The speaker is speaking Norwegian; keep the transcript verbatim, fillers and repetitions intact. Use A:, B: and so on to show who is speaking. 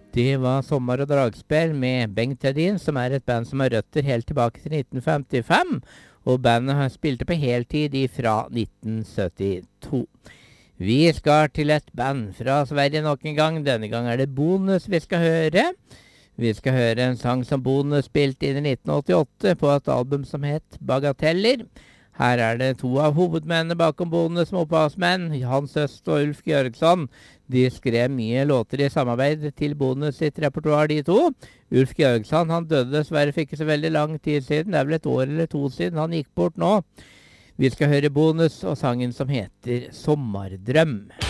A: Det var Sommer og dragspill med Bengt Hedin, som er et band som har røtter helt tilbake til nitten femtifem. Og bandet har spilte på heltid fra nitten syttito. Vi skal til et band fra Sverige nok en gang. Denne gang er det Bonus vi skal høre. Vi skal høre en sang som Bonus spilte inn i nitten åttiåtte på et album som het Bagateller. Her er det to av hovedmennene bakom Bonus som opphavsmenn, Hans Øst og Ulf Georgsson. De skrev mye låter i samarbeid til Bonus sitt repertoar, de to. Ulf Georgsson, han døde dessverre for ikke så veldig lang tid siden. Det er vel et år eller to siden han gikk bort nå. Vi skal høre Bonus og sangen som heter Sommardrøm.